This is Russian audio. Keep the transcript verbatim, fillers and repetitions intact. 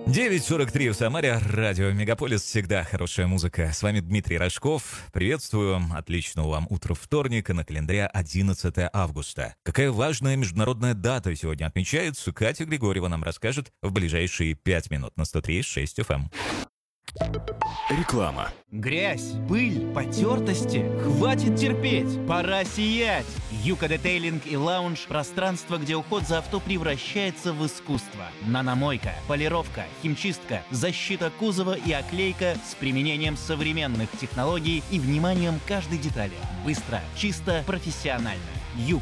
девять сорок три в Самаре, радио Мегаполис, всегда хорошая музыка. С вами Дмитрий Рожков. Приветствую, отличного вам утра вторника, на календаре одиннадцатое августа. Какая важная международная дата сегодня отмечается, Катя Григорьева нам расскажет в ближайшие пять минут на сто три и шесть эф эм. Реклама. Грязь, пыль, потертости. Хватит терпеть, пора сиять. Юка Детейлинг и Лаунж – пространство, где уход за авто превращается в искусство. Наномойка, полировка, химчистка, защита кузова и оклейка с применением современных технологий и вниманием к каждой детали. Быстро, чисто, профессионально. Юка.